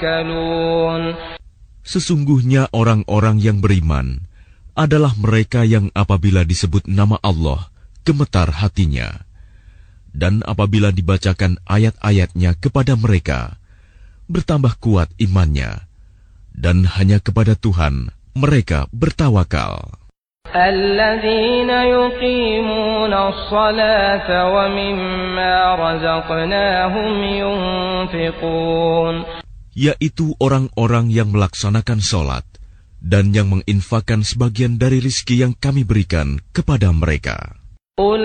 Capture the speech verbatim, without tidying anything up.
Sesungguhnya orang-orang yang beriman adalah mereka yang apabila disebut nama Allah, gemetar hatinya. Dan apabila dibacakan ayat-ayatnya kepada mereka, bertambah kuat imannya. Dan hanya kepada Tuhan mereka bertawakal. الذين يقيمون الصلاة ومما رزقناهم ينفقون, yaitu orang-orang yang melaksanakan sholat dan yang menginfakkan sebagian dari rizki yang kami berikan kepada mereka.